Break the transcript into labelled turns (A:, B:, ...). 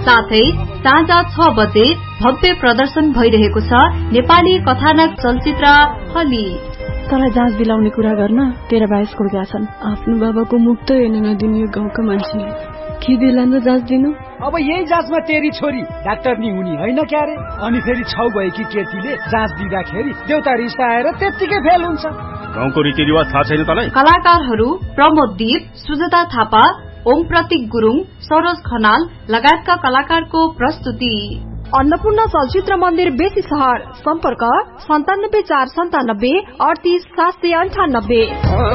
A: साथै साँझ 6 बजे भव्य प्रदर्शन भइरहेको छ नेपाली कथानक चलचित्र हली।
B: तँलाई जाँच दिलाउने कुरा गर्न 13 22 खुर्का छन्। आफ्नो बाबाको मुख त हेर्न नदिने यो गाउँका मान्छेले के दिलान् र जाँच दिनु?
C: अब यही जाँचमा तेरी छोरी डाक्टर नि हुने होइन क्यारे। अनि फेरि छौ भएकी केटीले जाँच दिँदाखेरि देउता रिसाएर त्यतिकै फेल हुन्छ।
D: गाउँको रीतिरिवाज थाहा छैन तँलाई?
A: कलाकारहरू प्रमोद दीप, सुजता थापा, ओम प्रतीक गुरुङ, सरोज खनाल लगायतका कलाकारको प्रस्तुति।
E: अन्नपूर्ण चलचित्र मन्दिर बेसी सहर। सम्पर्क 97 497 38 798।